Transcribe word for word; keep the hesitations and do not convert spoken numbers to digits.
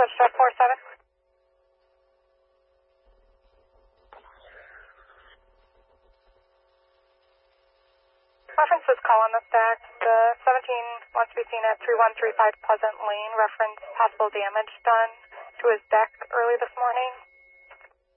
switch to four seven. References call on the stack. The seventeen wants to be seen at three one three five Pleasant Lane. Reference possible damage done to his deck early this morning.